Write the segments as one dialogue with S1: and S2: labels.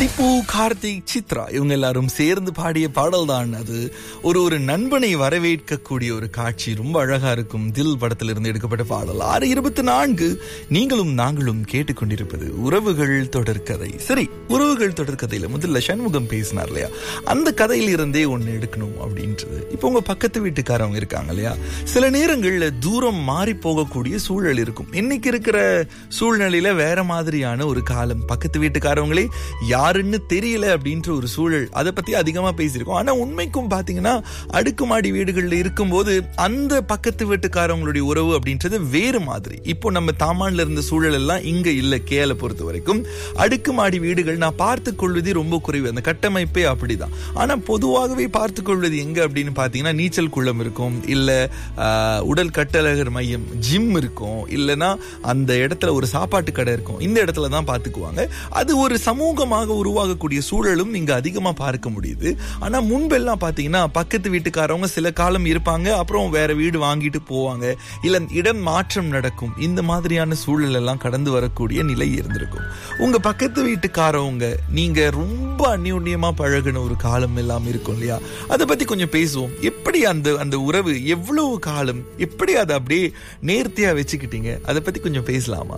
S1: திப்பு, கார்த்திக், சித்ரா இவங்க எல்லாரும் சேர்ந்து பாடிய பாடல் தான் அது. ஒரு நண்பனை வரவேற்கக்கூடிய ஒரு காட்சி ரொம்ப அழகா இருக்கும். தில் படத்திலிருந்து எடுக்கப்பட்ட பாடல். 6:24 நீங்களும் நாங்களும் கேட்டுக்கொண்டிருப்பது உறவுகள் தொடர்கதை. சரி, உறவுகள் தொடர்கதையில முதல்ல சண்முகம் பேசினார் இல்லையா, அந்த கதையில இருந்தே ஒண்ணு எடுக்கணும் அப்படின்றது. இப்போ உங்க பக்கத்து வீட்டுக்காரவங்க இருக்காங்க இல்லையா, சில நேரங்கள்ல தூரம் மாறி போகக்கூடிய சூழல் இருக்கும். இன்னைக்கு இருக்கிற சூழ்நிலையில வேற மாதிரியான ஒரு காலம். பக்கத்து வீட்டுக்காரவங்களே யாருன்னு தெரியல அப்படின்ற ஒரு சூழல். அதை பத்தி அதிகமா பேசியிருக்கோம். ஆனா உண்மைக்கும் பாத்தீங்கன்னா அடுக்குமாடி வீடுகள்ல இருக்கும்போது அந்த பக்கத்து வீட்டுக்காரவங்களுடைய உறவு அப்படின்றது வேறு மாதிரி. இப்போ நம்ம தாமான்ல இருந்த சூழல் எல்லாம் இங்க இல்ல. கேல பொறுத்த வரைக்கும் அடுக்குமாடி வீடுகள் நான் பார்த்து கொள்வது ரொம்ப குறைவு. அந்த கட்டமைப்பே அப்படிதான். ஆனா பொதுவாகவே பார்த்து கொள்வது எங்க அப்படின்னு பாத்தீங்கன்னா நீச்சல் குளம் இருக்கும், இல்ல உடல் கட்டழகர் மையம் ஜிம் இருக்கும், இல்லைன்னா அந்த இடத்துல ஒரு சாப்பாட்டு கடை இருக்கும். இந்த இடத்துல தான் பாத்துக்குவாங்க. அது ஒரு சமூகமாக உருவாகக்கூடிய சூழலும் இங்க அதிகமா பார்க்க முடியுது. ஆனா முன்பெல்லாம் பாத்தீங்கன்னா பக்கத்து வீட்டுக்காரவங்க சில காலம் இருப்பாங்க, அப்புறம் வேற வீடு வாங்கிட்டு போவாங்க, இல்ல இடம் மாற்றம் நடக்கும். இந்த மாதிரியான சூழல் எல்லாம் கடந்து வரக்கூடிய நிலை இருந்திருக்கும். உங்க பக்கத்து வீட்டுக்காரவங்க நீங்க ரொம்ப அந்யோன்யமா பழகின ஒரு காலம் எல்லாம் இருக்கும் இல்லையா, அதை பத்தி கொஞ்சம் பேசுவோம். எப்படி அந்த உறவு எவ்வளவு காலம், எப்படி அதை அப்படியே நேர்த்தியா வச்சுக்கிட்டீங்க, அதை பத்தி கொஞ்சம் பேசலாமா?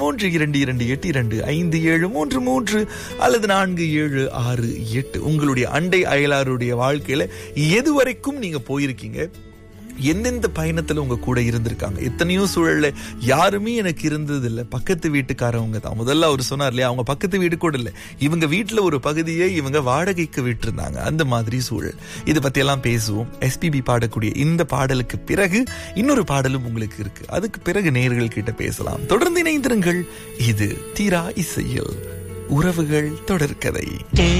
S1: 0322825733 அல்லது 4768. உங்களுடைய அண்டை அயலாருடைய வாழ்க்கையில எது வரைக்கும் நீங்க போயிருக்கீங்க, எந்தெந்த பயணத்துல உங்க கூட இருந்திருக்காங்க. எத்தனையோ சூழல்ல யாருமே எனக்கு இருந்தது இல்ல, பக்கத்து வீட்டுக்காரவங்க தான். முதல்ல அவர் சொன்னார் இல்லையா, அவங்க பக்கத்து வீடு கூட இல்ல, இவங்க வீட்டுல ஒரு பகுதியை இவங்க வாடகைக்கு விட்டிருந்தாங்க. அந்த மாதிரி சூழல். இதை பத்தி எல்லாம் பேசுவோம். எஸ்பிபி பாடக்கூடிய இந்த பாடலுக்கு பிறகு இன்னொரு பாடலும் உங்களுக்கு இருக்கு. அதுக்கு பிறகு நேயர்கள் கிட்ட பேசலாம். தொடர்ந்து இணைந்திருங்கள். இது தீரா இசையில் உறவுகள் தொடர்கதை.